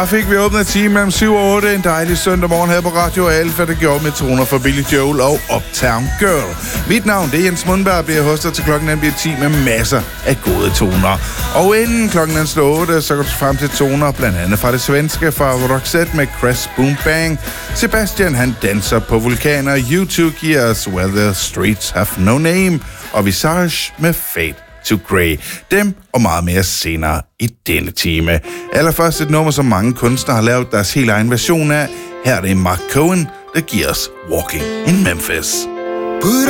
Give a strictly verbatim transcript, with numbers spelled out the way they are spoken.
Og fik vi åbnet time mellem syv og otte. En dejlig søndag morgen her på Radio Alfa, der gjorde med toner for Billy Joel og Uptown Girl. Mit navn, det er Jens Mundberg, bliver hostet til klokken bliver ti med masser af gode toner. Og inden klokken slår otte, så går du frem til toner, blandt andet fra det svenske, fra Roxette med Crash Boom Bang. Sebastian, han danser på vulkaner. U to giver os Where the Streets Have No Name. Og Visage med Fade to Grey. Dem og meget mere senere i denne time. Allerførst et nummer, som mange kunstnere har lavet deres helt egen version af. Her er det Mark Cohen, der giver os Walking in Memphis. Put